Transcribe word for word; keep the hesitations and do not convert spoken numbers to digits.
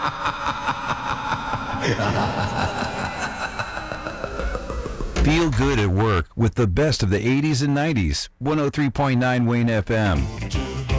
Feel good at work with the best of the eighties and nineties. one oh three point nine Wayne F M.